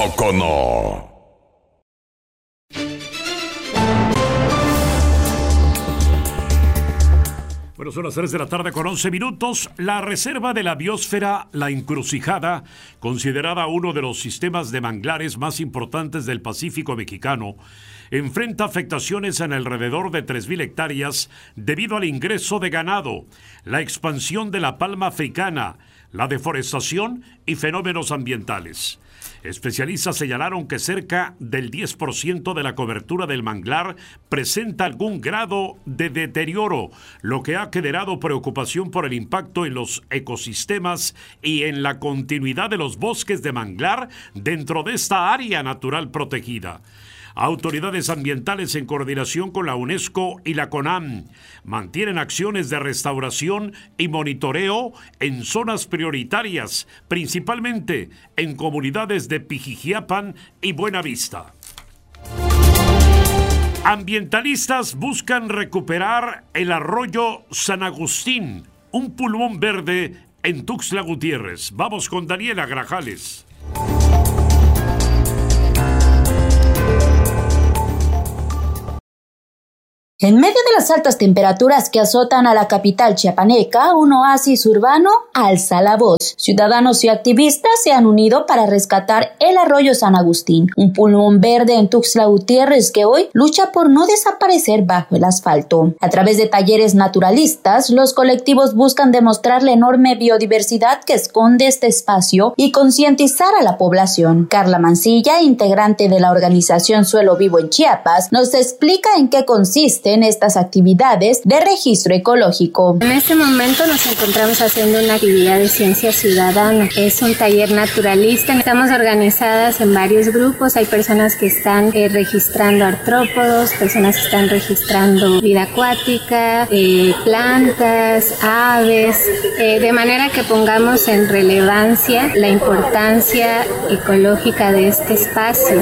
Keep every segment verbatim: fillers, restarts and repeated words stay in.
poco no? Bueno, son las tres de la tarde con once minutos. La reserva de la biosfera La Encrucijada, considerada uno de los sistemas de manglares más importantes del Pacífico mexicano, enfrenta afectaciones en alrededor de tres mil hectáreas debido al ingreso de ganado, la expansión de la palma africana, la deforestación y fenómenos ambientales. Especialistas señalaron que cerca del diez por ciento de la cobertura del manglar presenta algún grado de deterioro, lo que ha generado preocupación por el impacto en los ecosistemas y en la continuidad de los bosques de manglar dentro de esta área natural protegida. Autoridades ambientales en coordinación con la UNESCO y la CONAM mantienen acciones de restauración y monitoreo en zonas prioritarias, principalmente en comunidades de Pijijiapan y Buenavista. Ambientalistas buscan recuperar el arroyo San Agustín, un pulmón verde en Tuxtla Gutiérrez. Vamos con Daniela Grajales. En medio de las altas temperaturas que azotan a la capital chiapaneca, un oasis urbano alza la voz. Ciudadanos y activistas se han unido para rescatar el arroyo San Agustín, un pulmón verde en Tuxtla Gutiérrez que hoy lucha por no desaparecer bajo el asfalto. A través de talleres naturalistas, los colectivos buscan demostrar la enorme biodiversidad que esconde este espacio y concientizar a la población. Carla Mancilla, integrante de la organización Suelo Vivo en Chiapas, nos explica en qué consiste en estas actividades de registro ecológico. En este momento nos encontramos haciendo una actividad de ciencia ciudadana. Es un taller naturalista. Estamos organizadas en varios grupos. Hay personas que están eh, registrando artrópodos, personas que están registrando vida acuática, eh, plantas, aves, eh, de manera que pongamos en relevancia la importancia ecológica de este espacio.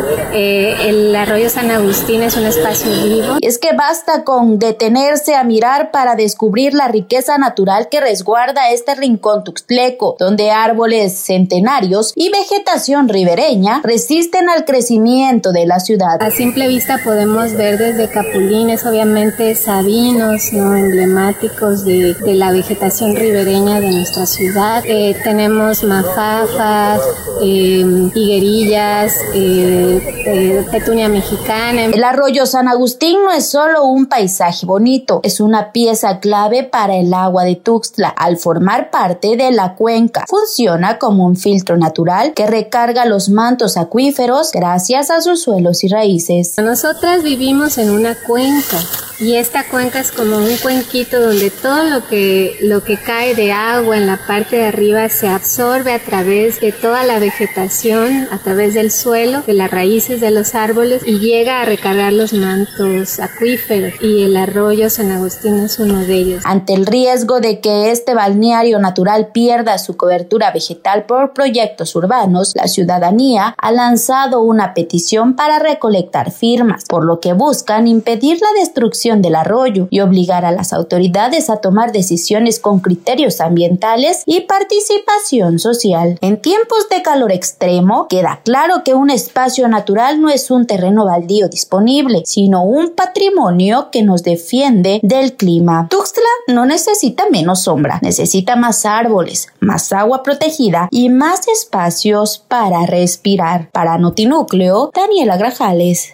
Eh, el arroyo San Agustín es un espacio vivo. Es que basta con detenerse a mirar para descubrir la riqueza natural que resguarda este rincón tuxtleco, donde árboles centenarios y vegetación ribereña resisten al crecimiento de la ciudad. A simple vista podemos ver desde capulines, obviamente sabinos, ¿no?, emblemáticos de, de la vegetación ribereña de nuestra ciudad. Eh, tenemos mafafas, eh, higuerillas, eh, eh, petunia mexicana. El arroyo San Agustín no es solo un paisaje bonito, es una pieza clave para el agua de Tuxtla. Al formar parte de la cuenca, funciona como un filtro natural que recarga los mantos acuíferos gracias a sus suelos y raíces. Nosotras vivimos en una cuenca y esta cuenca es como un cuenquito donde todo lo que, lo que cae de agua en la parte de arriba se absorbe a través de toda la vegetación, a través del suelo, de las raíces de los árboles y llega a recargar los mantos acuíferos. Y el arroyo San Agustín es uno de ellos. Ante el riesgo de que este balneario natural pierda su cobertura vegetal por proyectos urbanos, la ciudadanía ha lanzado una petición para recolectar firmas, por lo que buscan impedir la destrucción del arroyo y obligar a las autoridades a tomar decisiones con criterios ambientales y participación social. En tiempos de calor extremo, queda claro que un espacio natural no es un terreno baldío disponible, sino un patrimonio que nos defiende del clima. Tuxtla no necesita menos sombra, necesita más árboles, más agua protegida y más espacios para respirar. Para Notinúcleo, Daniela Grajales.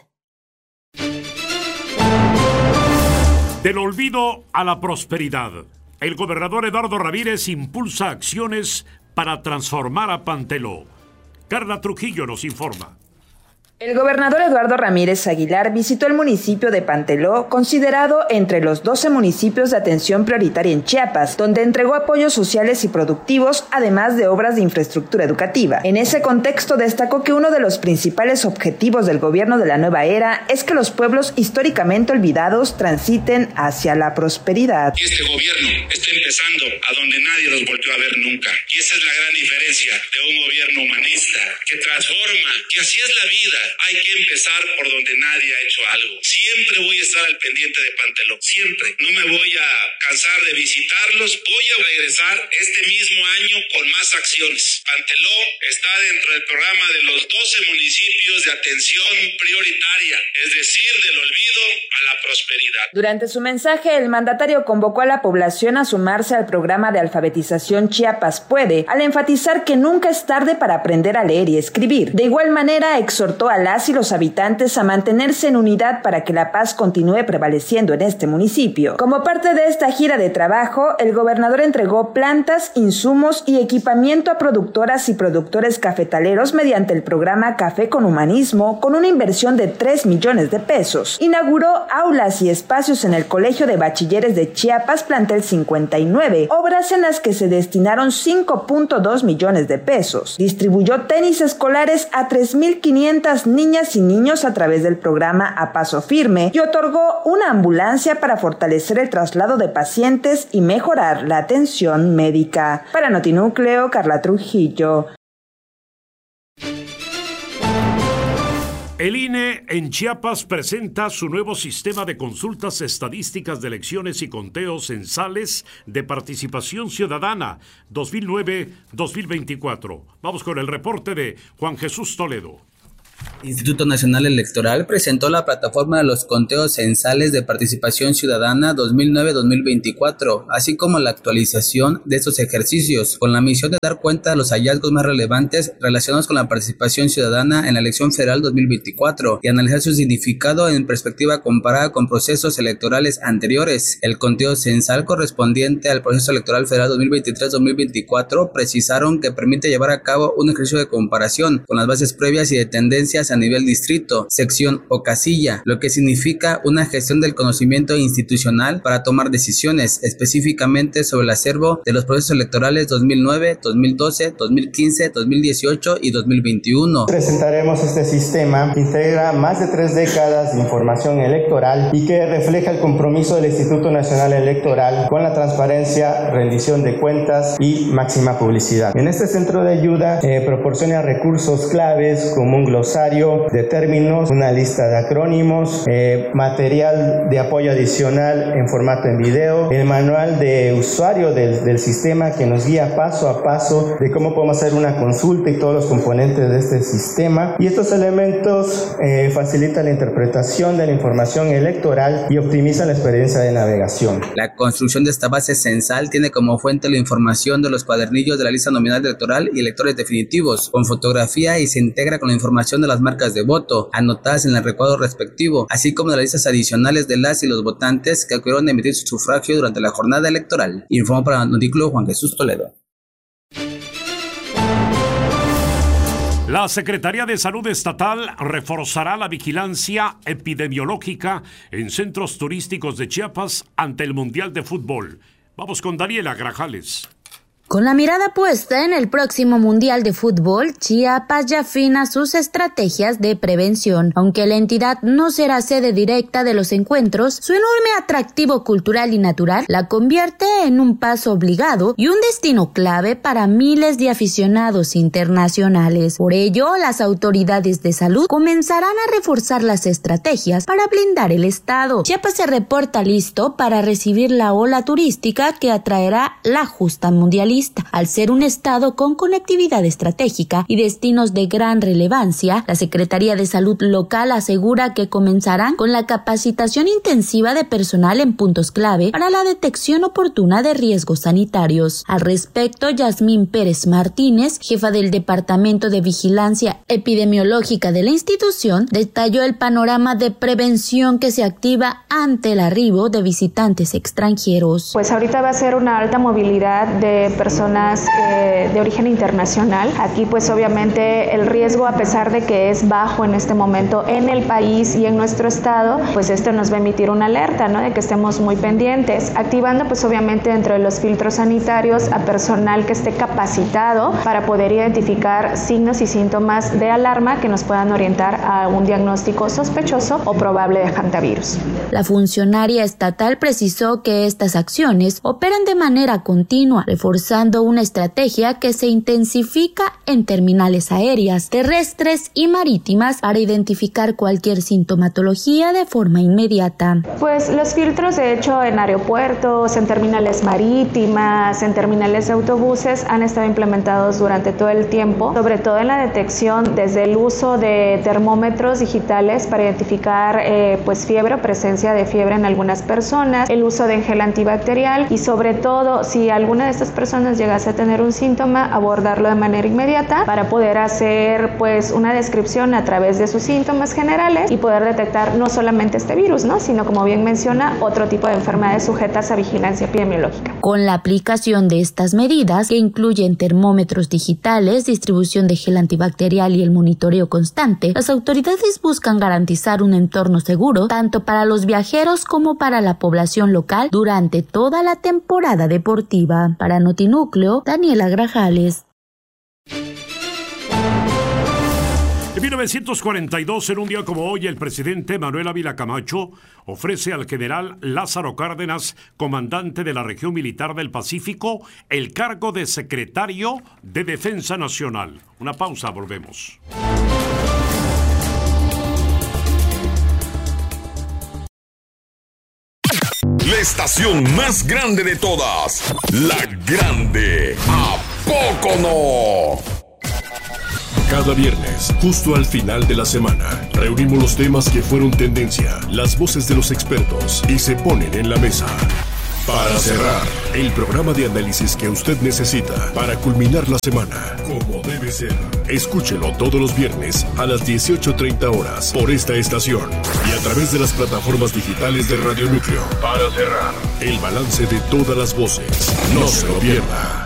Del olvido a la prosperidad. El gobernador Eduardo Ramírez impulsa acciones para transformar a Panteló. Carla Trujillo nos informa. El gobernador Eduardo Ramírez Aguilar visitó el municipio de Panteló, considerado entre los doce municipios de atención prioritaria en Chiapas, donde entregó apoyos sociales y productivos, además de obras de infraestructura educativa. En ese contexto destacó que uno de los principales objetivos del gobierno de la nueva era es que los pueblos históricamente olvidados transiten hacia la prosperidad. Este gobierno está empezando a donde nadie los volteó a ver nunca, y esa es la gran diferencia de un gobierno humanista, que transforma, que así es la vida. hay que empezar por donde nadie ha hecho algo. Siempre voy a estar al pendiente de Panteló, siempre. No me voy a cansar de visitarlos. Voy a regresar este mismo año con más acciones. Panteló está dentro del programa de los doce municipios de atención prioritaria, es decir, del olvido a la prosperidad. Durante su mensaje, el mandatario convocó a la población a sumarse al programa de alfabetización Chiapas Puede, al enfatizar que nunca es tarde para aprender a leer y escribir. De igual manera, exhortó a las y los habitantes a mantenerse en unidad para que la paz continúe prevaleciendo en este municipio. Como parte de esta gira de trabajo, el gobernador entregó plantas, insumos y equipamiento a productoras y productores cafetaleros mediante el programa Café con Humanismo, con una inversión de tres millones de pesos. Inauguró aulas y espacios en el Colegio de Bachilleres de Chiapas, plantel cincuenta y nueve, obras en las que se destinaron cinco punto dos millones de pesos. Distribuyó tenis escolares a tres mil quinientas niñas y niños a través del programa A Paso Firme y otorgó una ambulancia para fortalecer el traslado de pacientes y mejorar la atención médica. Para Notinúcleo, Carla Trujillo. El I N E en Chiapas presenta su nuevo sistema de consultas estadísticas de elecciones y conteos censales de participación ciudadana dos mil nueve a dos mil veinticuatro. Vamos con el reporte de Juan Jesús Toledo. Instituto Nacional Electoral presentó la plataforma de los conteos censales de participación ciudadana dos mil nueve a dos mil veinticuatro, así como la actualización de estos ejercicios, con la misión de dar cuenta de los hallazgos más relevantes relacionados con la participación ciudadana en la elección federal dos mil veinticuatro y analizar su significado en perspectiva comparada con procesos electorales anteriores. El conteo censal correspondiente al proceso electoral federal dos mil veintitrés a dos mil veinticuatro precisaron que permite llevar a cabo un ejercicio de comparación con las bases previas y de tendencias a nivel distrito, sección o casilla, lo que significa una gestión del conocimiento institucional para tomar decisiones específicamente sobre el acervo de los procesos electorales dos mil nueve, dos mil doce, dos mil quince, dos mil dieciocho y dos mil veintiuno. Presentaremos este sistema que integra más de tres décadas de información electoral y que refleja el compromiso del Instituto Nacional Electoral con la transparencia, rendición de cuentas y máxima publicidad. En este centro de ayuda eh, proporciona recursos claves como un glosario de términos, una lista de acrónimos, eh, material de apoyo adicional en formato en video, el manual de usuario del, del sistema que nos guía paso a paso de cómo podemos hacer una consulta y todos los componentes de este sistema. Y estos elementos eh, facilitan la interpretación de la información electoral y optimizan la experiencia de navegación. La construcción de esta base censal tiene como fuente la información de los cuadernillos de la lista nominal electoral y electores definitivos, con fotografía, y se integra con la información de las marcas de voto anotadas en el recuadro respectivo, así como de las listas adicionales de las y los votantes que acudieron a emitir su sufragio durante la jornada electoral. Informó para Noticlo Juan Jesús Toledo. La Secretaría de Salud Estatal reforzará la vigilancia epidemiológica en centros turísticos de Chiapas ante el Mundial de Fútbol. Vamos con Daniela Grajales. Con la mirada puesta en el próximo Mundial de Fútbol, Chiapas ya afina sus estrategias de prevención. Aunque la entidad no será sede directa de los encuentros, su enorme atractivo cultural y natural la convierte en un paso obligado y un destino clave para miles de aficionados internacionales. Por ello, las autoridades de salud comenzarán a reforzar las estrategias para blindar el estado. Chiapas se reporta listo para recibir la ola turística que atraerá la justa mundialista. Al ser un estado con conectividad estratégica y destinos de gran relevancia, la Secretaría de Salud local asegura que comenzarán con la capacitación intensiva de personal en puntos clave para la detección oportuna de riesgos sanitarios. Al respecto, Yasmín Pérez Martínez, jefa del Departamento de Vigilancia Epidemiológica de la institución, detalló el panorama de prevención que se activa ante el arribo de visitantes extranjeros. Pues ahorita va a ser una alta movilidad de personas eh, de origen internacional. Aquí pues obviamente el riesgo, a pesar de que es bajo en este momento en el país y en nuestro estado, pues esto nos va a emitir una alerta, ¿no?, de que estemos muy pendientes, activando pues obviamente dentro de los filtros sanitarios a personal que esté capacitado para poder identificar signos y síntomas de alarma que nos puedan orientar a un diagnóstico sospechoso o probable de hantavirus. La funcionaria estatal precisó que estas acciones operan de manera continua, reforzando buscando una estrategia que se intensifica en terminales aéreas, terrestres y marítimas para identificar cualquier sintomatología de forma inmediata. Pues los filtros, de hecho, en aeropuertos, en terminales marítimas, en terminales de autobuses han estado implementados durante todo el tiempo, sobre todo en la detección desde el uso de termómetros digitales para identificar eh, pues fiebre o presencia de fiebre en algunas personas, el uso de gel antibacterial y sobre todo si alguna de estas personas llegase a tener un síntoma, abordarlo de manera inmediata para poder hacer pues una descripción a través de sus síntomas generales y poder detectar no solamente este virus, ¿no? sino como bien menciona otro tipo de enfermedades sujetas a vigilancia epidemiológica. Con la aplicación de estas medidas, que incluyen termómetros digitales, distribución de gel antibacterial y el monitoreo constante, las autoridades buscan garantizar un entorno seguro tanto para los viajeros como para la población local durante toda la temporada deportiva. Para Notinúcleo, Daniela Grajales. En mil novecientos cuarenta y dos, en un día como hoy, el presidente Manuel Ávila Camacho ofrece al general Lázaro Cárdenas, comandante de la región militar del Pacífico, el cargo de secretario de Defensa Nacional. Una pausa, volvemos. La estación más grande de todas, La Grande. ¿A poco no? Cada viernes, justo al final de la semana, reunimos los temas que fueron tendencia, las voces de los expertos y se ponen en la mesa. Para cerrar, el programa de análisis que usted necesita para culminar la semana, como debe ser. Escúchelo todos los viernes a las dieciocho treinta horas por esta estación y a través de las plataformas digitales de Radio Núcleo. Para cerrar, el balance de todas las voces. No se lo pierda.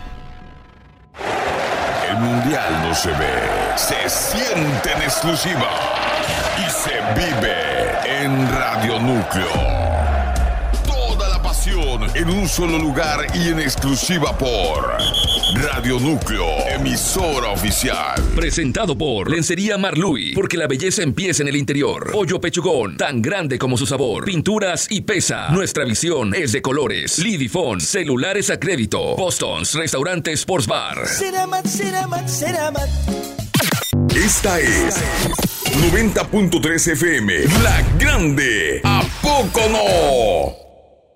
El mundial no se ve, se siente en exclusiva y se vive en Radio Núcleo. Toda la pasión en un solo lugar y en exclusiva por Radio Núcleo, emisora oficial. Presentado por Lencería Marluy, porque la belleza empieza en el interior. Pollo Pechugón, tan grande como su sabor. Pinturas y pesa. Nuestra visión es de colores. Lidifón, celulares a crédito. Boston's, restaurante Sports Bar. Ceramat, Ceramat, Ceramat. Esta es noventa punto tres F M, La Grande. ¿A poco no?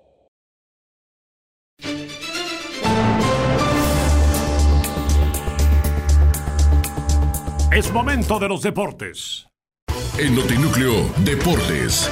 Es momento de los deportes. En Notinúcleo, Deportes.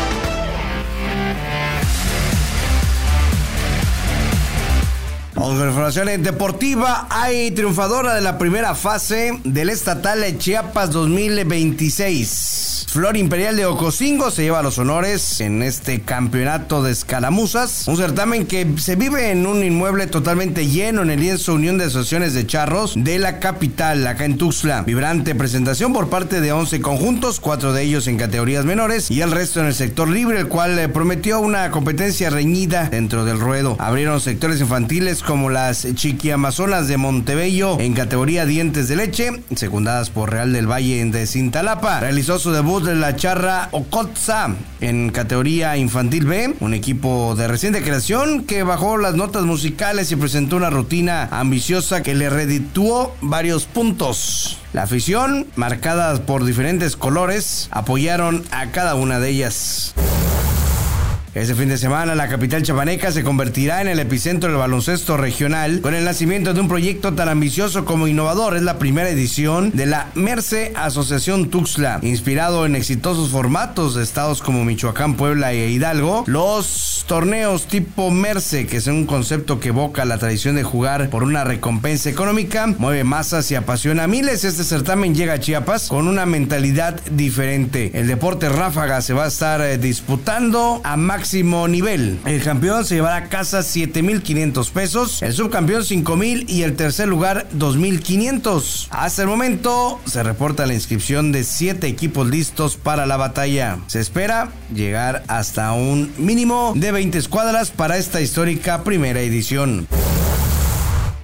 Vamos con información deportiva. Hay triunfadora de la primera fase del estatal de Chiapas dos mil veintiséis. Flor Imperial de Ocosingo se lleva los honores en este campeonato de escaramuzas, un certamen que se vive en un inmueble totalmente lleno en el lienzo Unión de Asociaciones de Charros de la capital, acá en Tuxtla. Vibrante presentación por parte de once conjuntos, cuatro de ellos en categorías menores y el resto en el sector libre, el cual prometió una competencia reñida dentro del ruedo. Abrieron sectores infantiles como las Chiquiamazonas de Montebello en categoría dientes de leche, secundadas por Real del Valle de Cintalapa. Realizó su debut de la Charra Ocotza en categoría infantil B, un equipo de reciente creación que bajó las notas musicales y presentó una rutina ambiciosa que le redituó varios puntos. La afición, marcada por diferentes colores, apoyaron a cada una de ellas. Este fin de semana la capital chapaneca se convertirá en el epicentro del baloncesto regional con el nacimiento de un proyecto tan ambicioso como innovador. Es la primera edición de la Merce Asociación Tuxtla. Inspirado en exitosos formatos de estados como Michoacán, Puebla e Hidalgo, los torneos tipo Merce, que es un concepto que evoca la tradición de jugar por una recompensa económica, mueve masas y apasiona a miles. Este certamen llega a Chiapas con una mentalidad diferente. El deporte ráfaga se va a estar disputando a máximo máximo nivel. El campeón se llevará a casa siete mil quinientos pesos, el subcampeón cinco mil y el tercer lugar dos mil quinientos. Hasta el momento se reporta la inscripción de siete equipos listos para la batalla. Se espera llegar hasta un mínimo de veinte escuadras para esta histórica primera edición.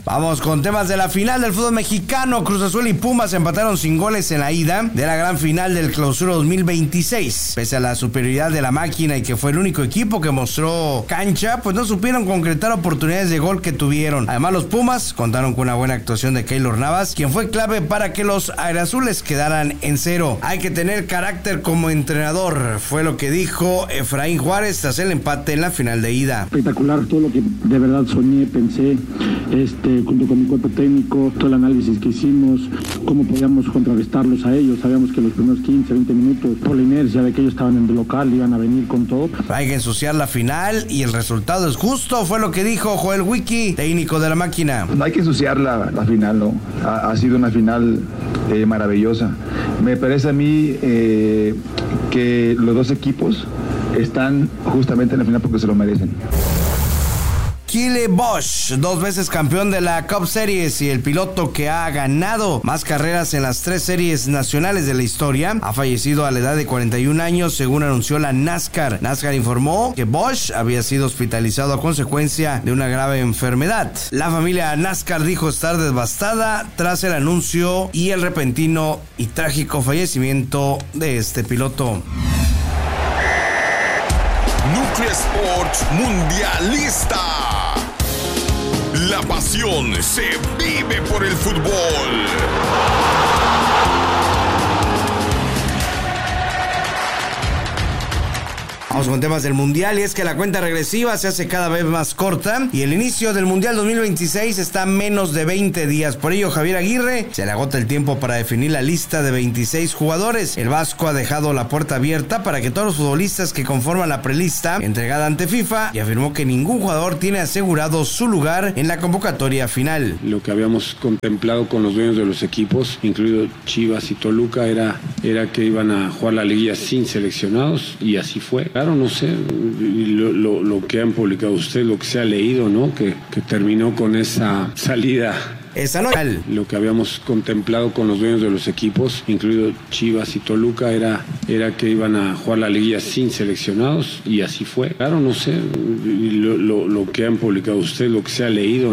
Vamos con temas de la final del fútbol mexicano. Cruz Azul y Pumas empataron sin goles en la ida de la gran final del Clausura dos mil veintiséis. Pese a la superioridad de la máquina y que fue el único equipo que mostró cancha, pues no supieron concretar oportunidades de gol que tuvieron. Además, los Pumas contaron con una buena actuación de Keylor Navas, quien fue clave para que los azules quedaran en cero. Hay que tener carácter como entrenador, fue lo que dijo Efraín Juárez tras el empate en la final de ida. Espectacular, todo lo que de verdad soñé, pensé, este, junto con mi cuerpo técnico, todo el análisis que hicimos, cómo podíamos contrarrestarlos a ellos. Sabíamos que los primeros quince, veinte minutos, por la inercia de que ellos estaban en el local, iban a venir con todo. Hay que ensuciar la final y el resultado es justo, fue lo que dijo Joel Wiki, técnico de la máquina. No hay que ensuciar la, la final, ¿no? Ha, ha sido una final eh, maravillosa. Me parece a mí eh, que los dos equipos están justamente en la final porque se lo merecen. Kyle Busch, dos veces campeón de la Cup Series y el piloto que ha ganado más carreras en las tres series nacionales de la historia, ha fallecido a la edad de cuarenta y un años, según anunció la NASCAR. NASCAR informó que Busch había sido hospitalizado a consecuencia de una grave enfermedad. La familia NASCAR dijo estar devastada tras el anuncio y el repentino y trágico fallecimiento de este piloto. Núcleo Sports Mundialista. La pasión se vive por el fútbol. Vamos con temas del Mundial y es que la cuenta regresiva se hace cada vez más corta y el inicio del Mundial dos mil veintiséis está a menos de veinte días. Por ello, Javier Aguirre se le agota el tiempo para definir la lista de veintiséis jugadores. El vasco ha dejado la puerta abierta para que todos los futbolistas que conforman la prelista entregada ante FIFA y afirmó que ningún jugador tiene asegurado su lugar en la convocatoria final. Lo que habíamos contemplado con los dueños de los equipos, incluido Chivas y Toluca, era, era que iban a jugar la liguilla sin seleccionados y así fue. Claro, no sé, lo, lo, lo que han publicado ustedes, lo que se ha leído, ¿no? Que, que terminó con esa salida. Esa no es. Lo que habíamos contemplado con los dueños de los equipos, incluido Chivas y Toluca, era, era que iban a jugar la liguilla sin seleccionados y así fue. Claro, no sé, lo, lo, lo que han publicado ustedes, lo que se ha leído.